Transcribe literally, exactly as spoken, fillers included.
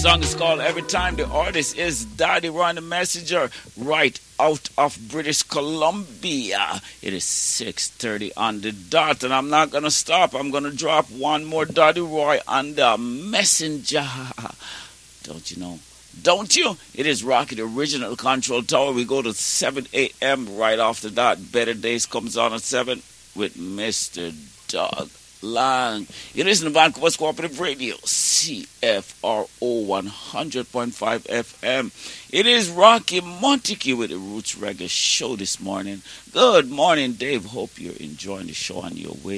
song is called Every Time. The artist is Daddy Ron the Messenger, right out of British Columbia. It is six thirty on the dot, and I'm not going to stop. I'm going to drop one more Daddy Roy on the Messenger. Don't you know? Don't you? It is Rocky, the original Control Tower. We go to seven a.m. right off the dot. Better Days comes on at seven with Mister Doug Lang. You listen to Vancouver's Cooperative Radio, C F R O one hundred point five F M. It is Rocky Montague with the Roots Reggae Show this morning. Good morning, Dave. Hope you're enjoying the show on your way